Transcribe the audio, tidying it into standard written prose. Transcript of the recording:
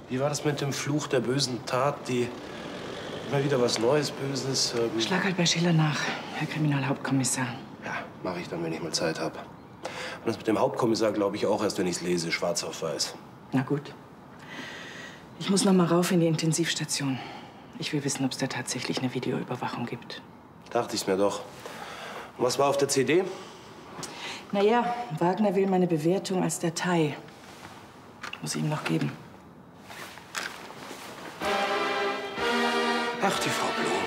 Wie war das mit dem Fluch der bösen Tat, die immer wieder was Neues, Böses? Schlag halt bei Schiller nach, Herr Kriminalhauptkommissar. Ja, mache ich dann, wenn ich mal Zeit habe. Und das mit dem Hauptkommissar glaube ich auch erst, wenn ich es lese, schwarz auf weiß. Na gut. Ich muss noch mal rauf in die Intensivstation. Ich will wissen, ob es da tatsächlich eine Videoüberwachung gibt. Dachte ich's mir doch. Und was war auf der CD? Naja, Wagner will meine Bewertung als Datei. Muss ich ihm noch geben. Ach, die Frau Blum.